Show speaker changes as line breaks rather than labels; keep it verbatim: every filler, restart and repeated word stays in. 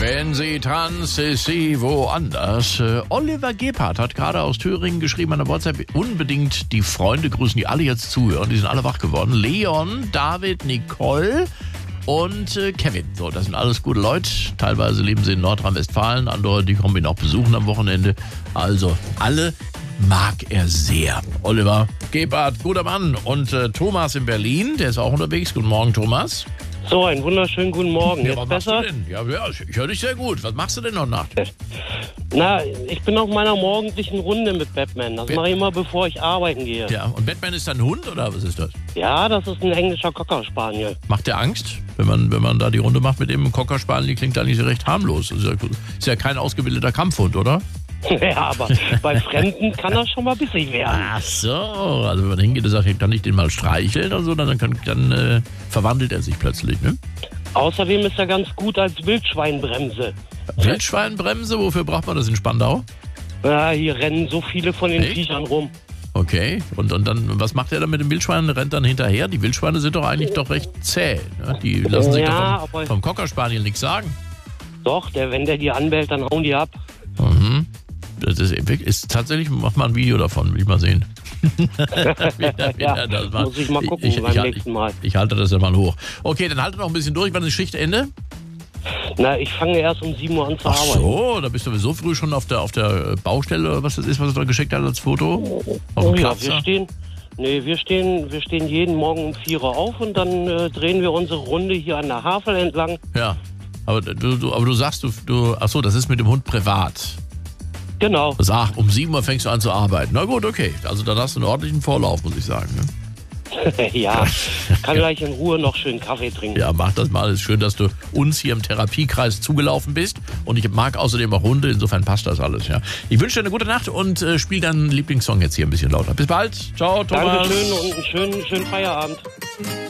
Wenn sie tanzt, ist sie woanders. Äh, Oliver Gebhardt hat gerade aus Thüringen geschrieben an der WhatsApp, unbedingt die Freunde grüßen, die alle jetzt zuhören. Die sind alle wach geworden. Leon, David, Nicole und äh, Kevin. So, das sind alles gute Leute. Teilweise leben sie in Nordrhein-Westfalen. Andere, die kommen ihn auch besuchen am Wochenende. Also, alle mag er sehr. Oliver Gebhardt, guter Mann. Und äh, Thomas in Berlin, der ist auch unterwegs. Guten Morgen, Thomas.
So, einen wunderschönen guten Morgen.
Ja,
Jetzt
was
besser?
machst du denn? Ja, ja, ich höre dich sehr gut. Was machst du denn noch nachts?
Na, ich bin auf meiner morgendlichen Runde mit Batman. Das
Bat-
mache ich immer, bevor ich arbeiten gehe.
Ja, und Batman ist ein Hund oder was ist das?
Ja, das ist ein englischer Cocker Spaniel.
Macht der Angst, wenn man, wenn man da die Runde macht mit dem Cocker Spaniel? Klingt eigentlich so recht harmlos. Ist ja, ist ja kein ausgebildeter Kampfhund, oder?
Ja, aber bei Fremden kann das schon mal bissig werden.
Ach so, also wenn man hingeht und sagt, kann ich den mal streicheln und so, dann, kann, dann äh, verwandelt er sich plötzlich, ne?
Außerdem ist er ganz gut als Wildschweinbremse.
Wildschweinbremse, wofür braucht man das in Spandau?
Ja, hier rennen so viele von den
Echt?
Viechern rum.
Okay, und, und dann, was macht er dann mit dem Wildschwein? Rennt dann hinterher? Die Wildschweine sind doch eigentlich doch recht zäh, ne? Die lassen sich
Ja,
doch vom,
aber-
vom Cocker Spaniel nichts sagen.
Doch, der, wenn der die anbellt, dann hauen die ab.
Mhm. Das ist, ist tatsächlich, mach mal ein Video davon, will ich mal sehen. wieder,
Ja,
das mal.
muss ich mal gucken
ich, ich,
beim
ich,
nächsten Mal.
Ich, ich halte das ja mal hoch. Okay, dann halte noch ein bisschen durch. Wann ist Schichtende?
Na, ich fange erst um sieben Uhr an zu
Ach
arbeiten.
so, da bist du so früh schon auf der, auf der Baustelle, oder was das ist, was du da geschickt hast als Foto? Auf dem
Ja,
Platz?
wir stehen, nee, wir stehen, wir stehen jeden Morgen um vier Uhr auf und dann äh, drehen wir unsere Runde hier an der Havel entlang.
Ja, aber du, du, aber du sagst, du, du, ach so, das ist mit dem Hund privat.
Genau.
Das, ach, um sieben Uhr fängst du an zu arbeiten. Na gut, okay. Also dann hast du einen ordentlichen Vorlauf, muss ich sagen. Ne?
Ja, kann gleich in Ruhe noch schön Kaffee trinken.
Ja, mach das mal. Es ist schön, dass du uns hier im Therapiekreis zugelaufen bist. Und ich mag außerdem auch Hunde. Insofern passt das alles. Ja. Ich wünsche dir eine gute Nacht und äh, spiel deinen Lieblingssong jetzt hier ein bisschen lauter. Bis bald. Ciao, Thomas.
Dankeschön und einen schönen, schönen Feierabend.